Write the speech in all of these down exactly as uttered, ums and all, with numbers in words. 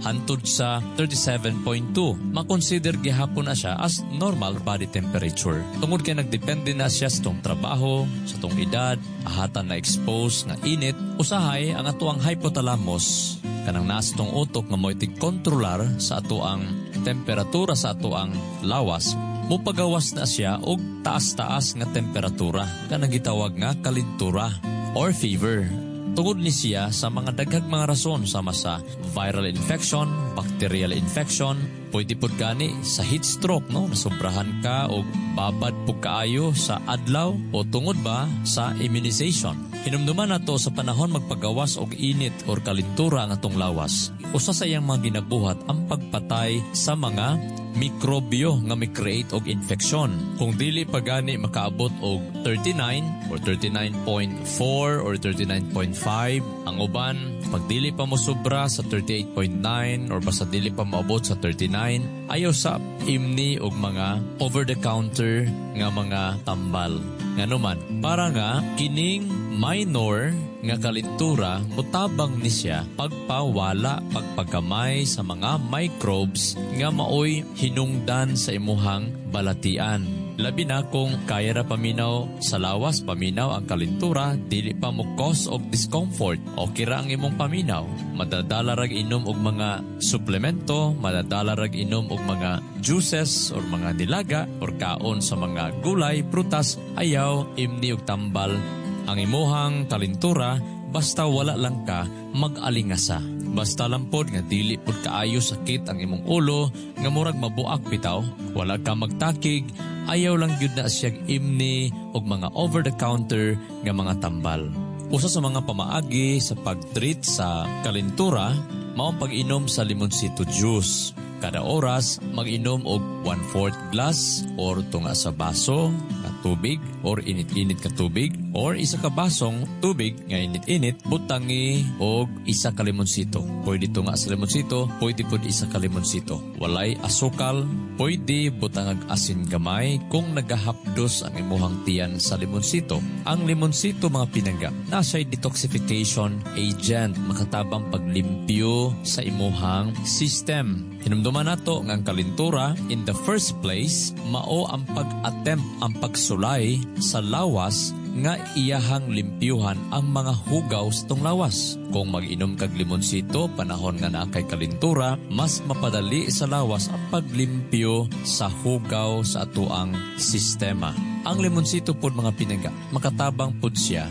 hantod sa thirty-seven point two. Makonsider gihapon na siya as normal body temperature. Tungod kay nagdepende na siya sa tong trabaho, sa tong edad, ahatan na expose nga init, usahay ang atuang hypothalamus kanang nasa tong utok nga mo'y kontrolar sa atuang temperatura sa atuang lawas. Mupagawas na siya og taas-taas nga temperatura kanang gitawag nga kalintura or fever. Tungod ni siya sa mga daghang mga rason sama sa viral infection, bacterial infection, pwede pud gani sa heat stroke, no, nasobrahan ka o babad pug kaayo sa adlaw o tungod ba sa immunization. Hinumduman nato sa panahon magpagawas og init or kalintura ang atong lawas. Usa sa iyang mga ginabuhat ang pagpatay sa mga mikrobyo nga mi-create og infeksyon. Kung dili pa gani makaabot og thirty-nine or thirty-nine point four or thirty-nine point five, ang uban pag dili pa mo sobra sa thirty-eight point nine or basta dili pa maabot sa thirty-nine, ayaw sa imni og mga over-the-counter nga mga tambal. Ngano man, para nga kining minor nga kalintura mutabang ni siya pagpawala pagpagamay sa mga microbes nga maoy hinungdan sa imuhang balatian. Labi na kung kaya ra paminaw sa lawas, paminaw ang kalintura, dili pa mo cause og discomfort. Okay ra ang imong paminaw. Madadala rag inom og mga suplemento, madadala rag inom og mga juices or mga nilaga or kaon sa mga gulay, prutas, ayaw imni og tambal ang imuhang kalintura basta wala lang ka mag-alingasa. Basta lang pod nga dili pod kaayo sakit ang imong ulo nga murag mabuak bitaw, wala ka magtakig, ayaw lang gyud na siyag imni og mga over-the-counter nga mga tambal. Usa sa mga pamaagi sa pag-treat sa kalintura mao ang pag-inom sa limonsito juice. Kada oras mag-inom og one-fourth glass or tunga sa baso na tubig or init-init ka tubig or isa ka basong tubig nga init-init, butangi og isa ka limonsito. Pwede tunga sa limonsito, pwede pud isa ka limonsito. Walay asukal, pwede butangag asin gamay kung nagahapdos ang imuhang tiyan sa limonsito. Ang limonsito mga pinangga, nasa'y detoxification agent, makatabang paglimpyo sa imuhang system. Hinumduman nato nga ang kalintura, in the first place, mao ang pag-attempt, ang pagsulay sa lawas nga iyahang limpyuhan ang mga hugaw sa tong lawas. Kung mag-inom kag limonsito, panahon nga naa kay kalintura, mas mapadali sa lawas ang paglimpyo sa hugaw sa atuang sistema. Ang limonsito pod mga pinangga, makatabang pod siya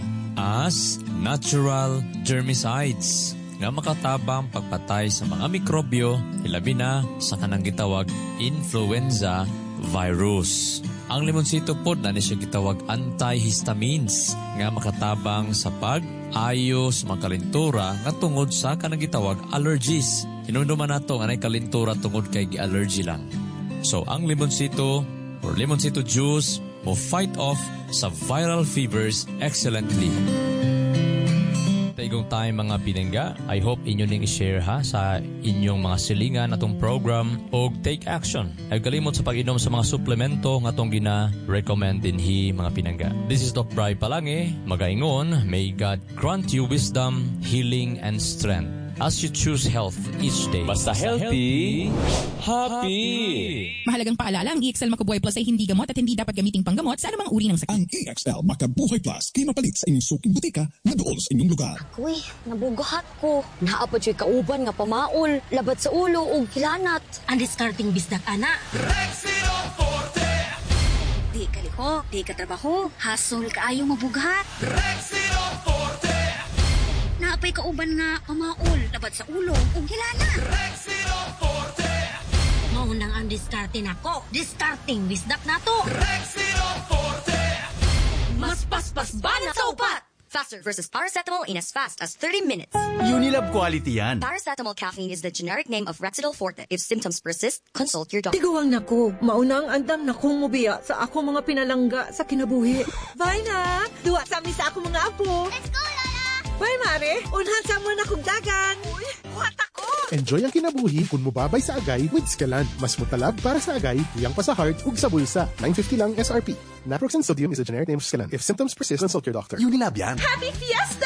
as natural germicides nga makatabang pagpatay sa mga mikrobyo, ilabi na sa kanang gitawag influenza virus. Ang limonsito pod na ni siya gitawag antihistamines nga makatabang sa pag-ayo sa mga kalintura nga tungod sa kanang gitawag allergies. Hinumduman nato nga nay kalintura tungod kay gi-allergy lang. So ang limonsito or limonsito juice mo fight off sa viral fevers excellently. Taigong time mga pinangga, I hope inyo ning i-share ha sa inyong mga silingan atong program o take action. Ay kalimot sa pag-inom sa mga suplemento nga atong gina-recommend dinhi mga pinangga. This is Doc Bri Palange, magaingon, may God grant you wisdom, healing, and strength as you choose health each day. Basta healthy, happy! Mahalagang paalala, ang E X L Makabuhay Plus ay hindi gamot at hindi dapat gamiting panggamot sa anumang uri ng sakit. Ang E X L Makabuhay Plus kay mapalit sa inyong suking butika na dool sa inyong lugar. Uy, nabugahat ko. Naapad siya kauban nga pamaol, labat sa ulo o hilanat. Ang discarding bisdak, ana. Rexilo Forte! Di kaliho, di katrabaho, hasol kaayo mabugat. Rexilo Forte! Naapay kauban nga pamaol, labat sa ulo o hilanat. Rexilo Forte! Maunang ang discarding ako. Discarding bisdak na to. Rexilo Forte! Mas paspas ba na sa upat? Faster versus paracetamol in as fast as thirty minutes. Unilab quality yan. Paracetamol caffeine is the generic name of Rexidol Forte. If symptoms persist, consult your doctor. Tiguang nako, maunang andam na kong mubiya sa ako mga pinalangga sa kinabuhi. Bye na! Duwa sa amin sa ako mga apo. Let's go, Lola! Bye, Mare! Unhan sa mo na kong dagan. Uy, buhat ako! Enjoy ang kinabuhi kung mubabay sa agay with Scalan. Mas mutalab para sa agay, tuyang pa sa heart, ug sa bulsa. nine fifty lang S R P. Naproxen sodium is a generic name of Scalan. If symptoms persist, consult your doctor. Unilab yan. Happy Fiesta!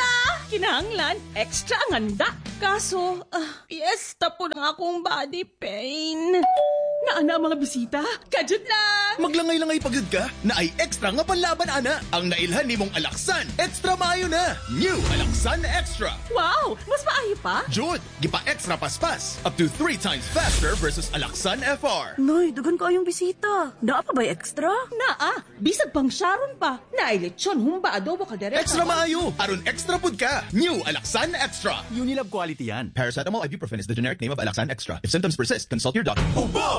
Kinahanglan, extra ang handa. Kaso, ah, piyesta po ng akong body pain. Naana mga bisita, kajud lang. Maglangay-langay pagod ka, na ay extra nga panlaban ana. Ang nailhan ni mong Alaksan, extra maayo na. New Alaksan Extra. Wow, mas maayo pa? Jud, gipa extra paspas. Up to three times faster versus Alaksan F R. Noy, dugan ko yung bisita. Naa pa ba extra? Naa, bisag pang Sharon pa. Nailitsyon, humba adobo kaldereta. Extra maayo, aron extra pud ka. New Alaksan Extra. Unilab quality yan. Paracetamol ibuprofen is the generic name of Alaksan Extra. If symptoms persist, consult your doctor.